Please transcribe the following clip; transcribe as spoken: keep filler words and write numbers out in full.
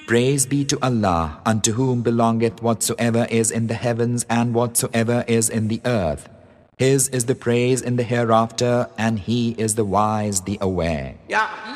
Praise be to Allah, unto whom belongeth whatsoever is in the heavens and whatsoever is in the earth. His is the praise in the hereafter, and He is the wise, the aware.